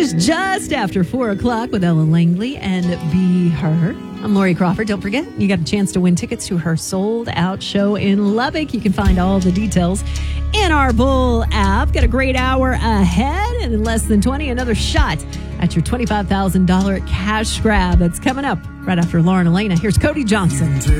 is just after 4 o'clock with Ella Langley and Be Her. I'm Lori Crawford. Don't forget, you got a chance to win tickets to her sold-out show in Lubbock. You can find all the details in our Bull app. Got a great hour ahead, and in less than 20, another shot at your $25,000 cash grab. That's coming up right after Lauren Elena. Here's Cody Johnson.